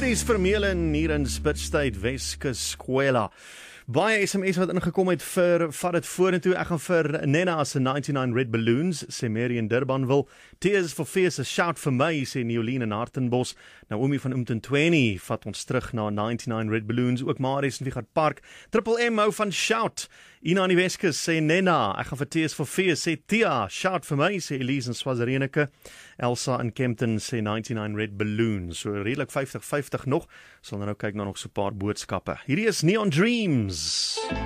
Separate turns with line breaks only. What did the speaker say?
Andries Vermeulen hier in Spitstyd, Weskus Skwela. Baie SMS wat ingekom het vir vat dit vorentoe. Ek gaan vir Nena se 99 Red Balloons, sê Mary in Durbanville. Tears for Fears, a shout vir my, sê Niolien in Hartenbos. Naomi van Umtentweni vat ons terug na 99 Red Balloons, ook Marius in Wiegard Park. Triple M hou van shout. Ina in die Weskus sê Nena, ek gaan vir Tears for Fears, sê Tia, shout vir my, sê Elise in Swazirenike. Elsa in Kempton sê 99 Red Balloons. So redelik 50-50 nog. Sal nou kyk na nog so 'n paar boodskappe. Hierdie is Neon Dreams.